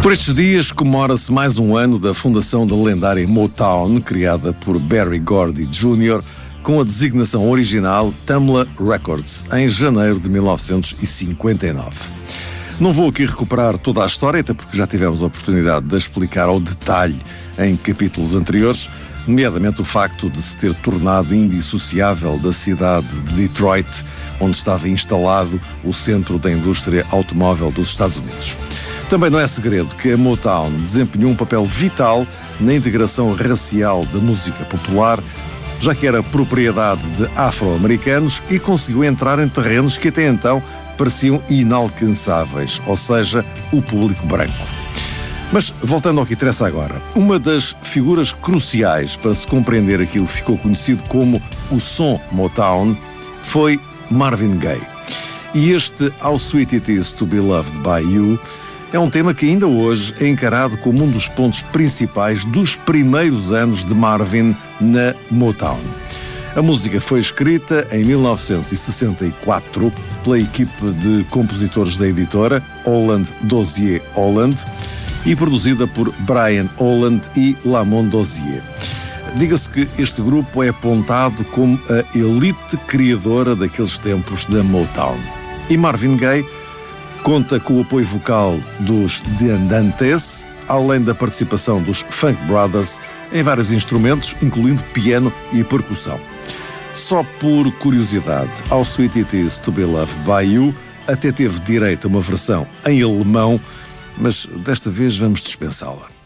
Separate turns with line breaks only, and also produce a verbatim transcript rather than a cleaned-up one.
Por estes dias comemora-se mais um ano da fundação da lendária Motown, criada por Berry Gordy Júnior, com a designação original Tamla Records, em janeiro de mil novecentos e cinquenta e nove. Não vou aqui recuperar toda a história, até porque já tivemos a oportunidade de explicar ao detalhe em capítulos anteriores, nomeadamente o facto de se ter tornado indissociável da cidade de Detroit, onde estava instalado o centro da indústria automóvel dos Estados Unidos. Também não é segredo que a Motown desempenhou um papel vital na integração racial da música popular, já que era propriedade de afro-americanos e conseguiu entrar em terrenos que até então pareciam inalcançáveis, ou seja, o público branco. Mas, voltando ao que interessa agora, uma das figuras cruciais para se compreender aquilo que ficou conhecido como o som Motown foi Marvin Gaye. E este How Sweet It Is to Be Loved by You é um tema que ainda hoje é encarado como um dos pontos principais dos primeiros anos de Marvin na Motown. A música foi escrita em mil novecentos e sessenta e quatro pela equipe de compositores da editora Holland Dozier Holland e produzida por Brian Holland e Lamont Dozier. Diga-se que este grupo é apontado como a elite criadora daqueles tempos da Motown. E Marvin Gaye conta com o apoio vocal dos The Andantes, além da participação dos Funk Brothers em vários instrumentos, incluindo piano e percussão. Só por curiosidade, How Sweet It Is to Be Loved by You até teve direito a uma versão em alemão, mas desta vez vamos dispensá-la.